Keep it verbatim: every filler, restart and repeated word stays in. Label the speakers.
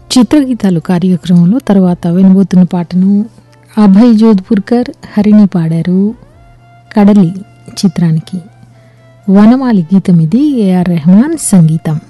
Speaker 1: చిత్రగీతాలు కార్యక్రమంలో తర్వాత వినబోతున్న పాటను అభయ్ జోధ్పూర్కర్ హరిణి పాడారు. కడలి చిత్రానికి వనమాలి గీతం ఇది. ఏఆర్ రెహమాన్ సంగీతం.